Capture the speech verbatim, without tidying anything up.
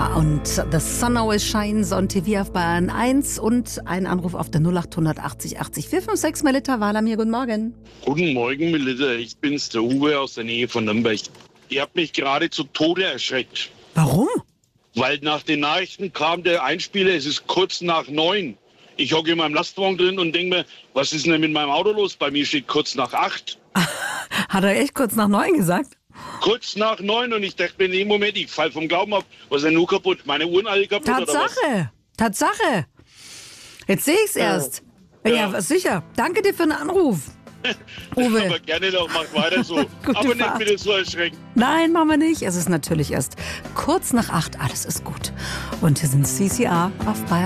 Ja, und The Sun Always Shines on T V auf Bayern eins und ein Anruf auf der null acht achtzig achtzig vier fünf sechs. Melita Wahler-Mir, guten Morgen. Guten Morgen, Melita. Ich bin's, der Uwe aus der Nähe von Nürnberg. Ihr habt mich gerade zu Tode erschreckt. Warum? Weil nach den Nachrichten kam der Einspieler, es ist kurz nach neun. Ich hocke in meinem Lastwagen drin und denke mir, was ist denn mit meinem Auto los? Bei mir steht kurz nach acht. Hat er echt kurz nach neun gesagt? Kurz nach neun und ich dachte mir in dem Moment, ich fall vom Glauben ab. Was ist denn nur kaputt? Meine Uhren alle kaputt oder was? Tatsache, Tatsache. Jetzt sehe ich es erst. Ja, Ja. ja, sicher. Danke dir für den Anruf. Uwe. Aber gerne doch, macht weiter so. Gute Aber nicht Fahrt. bitte so erschrecken. Nein, machen wir nicht. Es ist natürlich erst kurz nach acht. Alles ist gut. Und hier sind C C A auf Bayern.